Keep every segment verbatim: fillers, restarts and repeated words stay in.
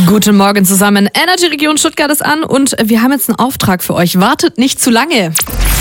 Guten Morgen zusammen. Energy Region Stuttgart ist an und wir haben jetzt einen Auftrag für euch. Wartet nicht zu lange.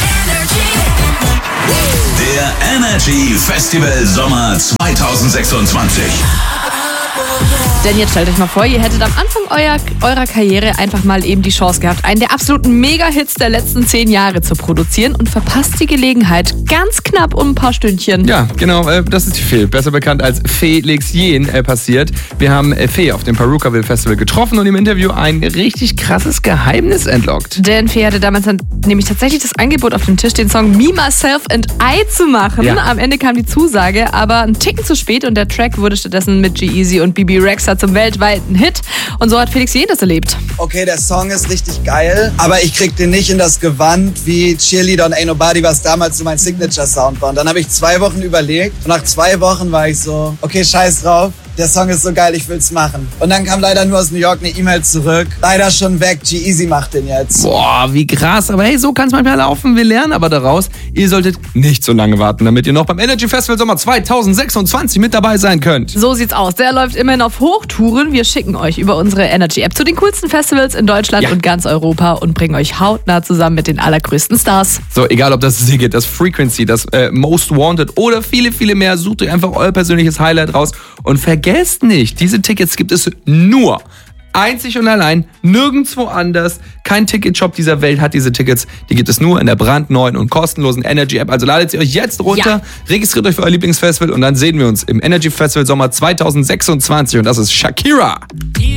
Der Energy Festival Sommer zwanzig sechsundzwanzig. Denn jetzt stellt euch mal vor, ihr hättet am Anfang eurer, eurer Karriere einfach mal eben die Chance gehabt, einen der absoluten Mega-Hits der letzten zehn Jahre zu produzieren und verpasst die Gelegenheit ganz knapp um ein paar Stündchen. Ja, genau, äh, das ist die Fee, besser bekannt als Felix Jähn, äh, passiert. Wir haben äh, Fee auf dem Perukaville Festival getroffen und im Interview ein richtig krasses Geheimnis entlockt. Denn Fee hatte damals dann nämlich tatsächlich das Angebot auf dem Tisch, den Song Me, Myself and I zu machen. Ja. Am Ende kam die Zusage, aber ein Ticken zu spät und der Track wurde stattdessen mit G-Eazy und B B Rexha zum weltweiten Hit. Und so hat Felix Jähn das erlebt. Okay, der Song ist richtig geil, aber ich krieg den nicht in das Gewand wie Cheerleader und Ain't Nobody, was damals so mein Signature-Sound war. Und dann habe ich zwei Wochen überlegt und nach zwei Wochen war ich so, okay, scheiß drauf. Der Song ist so geil, ich will's machen. Und dann kam leider nur aus New York eine E-Mail zurück. Leider schon weg, G-Eazy macht den jetzt. Boah, wie krass. Aber hey, so kann's manchmal laufen. Wir lernen aber daraus, ihr solltet nicht so lange warten, damit ihr noch beim Energy Festival Sommer zwanzig sechsundzwanzig mit dabei sein könnt. So sieht's aus. Der läuft immerhin auf Hochtouren. Wir schicken euch über unsere Energy-App zu den coolsten Festivals in Deutschland Ja. und ganz Europa und bringen euch hautnah zusammen mit den allergrößten Stars. So, egal ob das Ticket, das Frequency, das äh, Most Wanted oder viele, viele mehr, sucht euch einfach euer persönliches Highlight raus und vergesst nicht, diese Tickets gibt es nur einzig und allein, nirgendwo anders. Kein Ticketshop dieser Welt hat diese Tickets. Die gibt es nur in der brandneuen und kostenlosen Energy-App. Also ladet sie euch jetzt runter, Ja. registriert euch für euer Lieblingsfestival und dann sehen wir uns im Energy Festival Sommer zwanzig sechsundzwanzig und das ist Shakira.